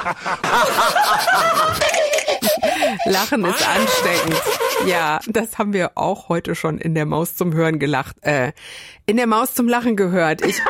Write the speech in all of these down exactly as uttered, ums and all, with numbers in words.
Lachen ist ansteckend. Ja, das haben wir auch heute schon in der Maus zum Hören gelacht. Äh, in der Maus zum Lachen gehört. Ich...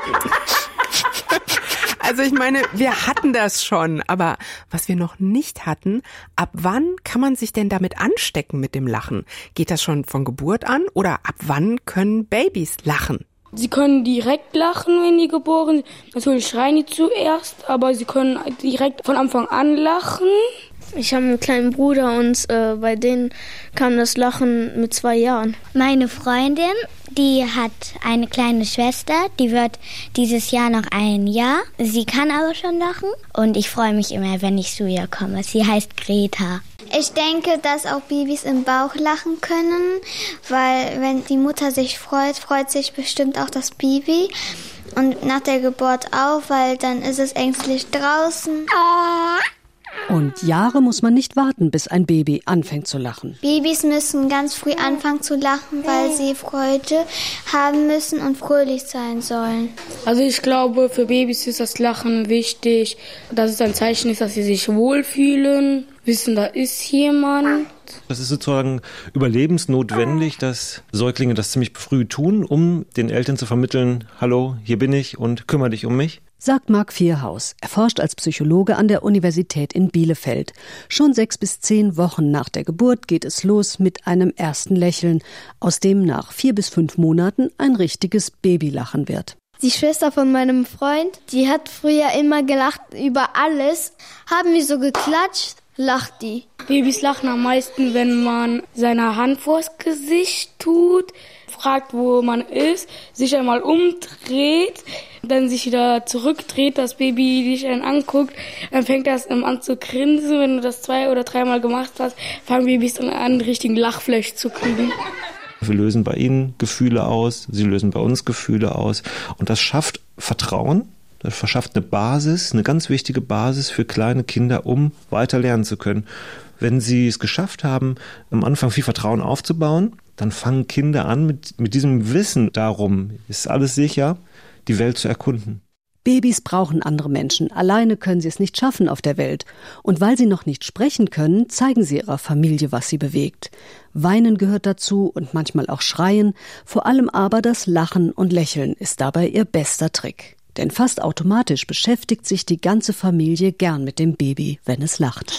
Also ich meine, wir hatten das schon, aber was wir noch nicht hatten, ab wann kann man sich denn damit anstecken mit dem Lachen? Geht das schon von Geburt an oder ab wann können Babys lachen? Sie können direkt lachen, wenn die geboren sind. Natürlich schreien die zuerst, aber sie können direkt von Anfang an lachen. Ich habe einen kleinen Bruder und äh, bei denen kam das Lachen mit zwei Jahren. Meine Freundin, die hat eine kleine Schwester, die wird dieses Jahr noch ein Jahr. Sie kann aber schon lachen und ich freue mich immer, wenn ich zu ihr komme. Sie heißt Greta. Ich denke, dass auch Babys im Bauch lachen können, weil wenn die Mutter sich freut, freut sich bestimmt auch das Baby. Und nach der Geburt auch, weil dann ist es ängstlich draußen. Und Jahre muss man nicht warten, bis ein Baby anfängt zu lachen. Babys müssen ganz früh anfangen zu lachen, weil sie Freude haben müssen und fröhlich sein sollen. Also ich glaube, für Babys ist das Lachen wichtig, dass es ein Zeichen ist, dass sie sich wohlfühlen, wissen, da ist jemand. Das ist sozusagen überlebensnotwendig, dass Säuglinge das ziemlich früh tun, um den Eltern zu vermitteln, hallo, hier bin ich und kümmere dich um mich. Sagt Marc Vierhaus. Er forscht als Psychologe an der Universität in Bielefeld. Schon sechs bis zehn Wochen nach der Geburt geht es los mit einem ersten Lächeln, aus dem nach vier bis fünf Monaten ein richtiges Babylachen wird. Die Schwester von meinem Freund, die hat früher immer gelacht über alles. Haben wir so geklatscht, lacht die. Babys lachen am meisten, wenn man seine Hand vors Gesicht tut, fragt, wo man ist, sich einmal umdreht, dann sich wieder zurückdreht, das Baby dich dann anguckt, dann fängt das an zu grinsen. Wenn du das zwei oder dreimal gemacht hast, fangen Babys dann an, richtigen Lachflash zu kriegen. Wir lösen bei ihnen Gefühle aus, sie lösen bei uns Gefühle aus und das schafft Vertrauen, das verschafft eine Basis, eine ganz wichtige Basis für kleine Kinder, um weiter lernen zu können. Wenn sie es geschafft haben, am Anfang viel Vertrauen aufzubauen, dann fangen Kinder an, mit, mit diesem Wissen darum, ist alles sicher, die Welt zu erkunden. Babys brauchen andere Menschen. Alleine können sie es nicht schaffen auf der Welt. Und weil sie noch nicht sprechen können, zeigen sie ihrer Familie, was sie bewegt. Weinen gehört dazu und manchmal auch Schreien. Vor allem aber das Lachen und Lächeln ist dabei ihr bester Trick. Denn fast automatisch beschäftigt sich die ganze Familie gern mit dem Baby, wenn es lacht.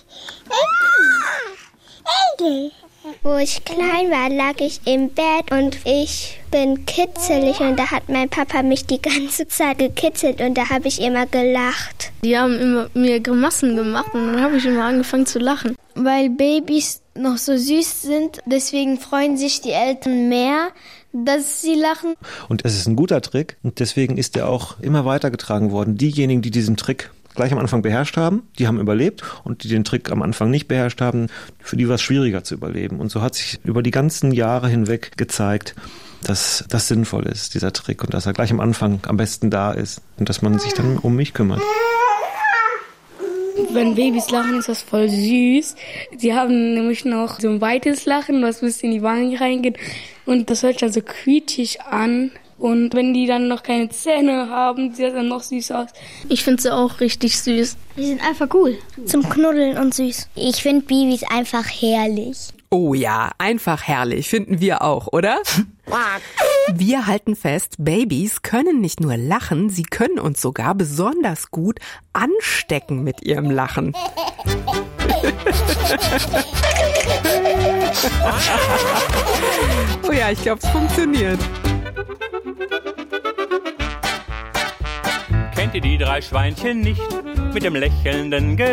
Wo ich klein war, lag ich im Bett und ich bin kitzelig und da hat mein Papa mich die ganze Zeit gekitzelt und da habe ich immer gelacht. Die haben immer mir Grimassen gemacht und dann habe ich immer angefangen zu lachen. Weil Babys noch so süß sind, deswegen freuen sich die Eltern mehr, dass sie lachen. Und es ist ein guter Trick und deswegen ist er auch immer weitergetragen worden. Diejenigen, die diesen Trick gleich am Anfang beherrscht haben, die haben überlebt und die den Trick am Anfang nicht beherrscht haben, für die war es schwieriger zu überleben. Und so hat sich über die ganzen Jahre hinweg gezeigt, dass das sinnvoll ist, dieser Trick, und dass er gleich am Anfang am besten da ist und dass man sich dann um mich kümmert. Wenn Babys lachen, ist das voll süß. Sie haben nämlich noch so ein weites Lachen, was bis in die Wangen reingeht und das hört sich dann so quietschig an. Und wenn die dann noch keine Zähne haben, sieht das dann noch süß aus. Ich finde sie auch richtig süß. Die sind einfach cool. Zum Knuddeln und süß. Ich finde Babys einfach herrlich. Oh ja, einfach herrlich, finden wir auch, oder? Wir halten fest, Babys können nicht nur lachen, sie können uns sogar besonders gut anstecken mit ihrem Lachen. Oh ja, ich glaube, es funktioniert. Kennt ihr die drei Schweinchen nicht mit dem lächelnden Gesicht?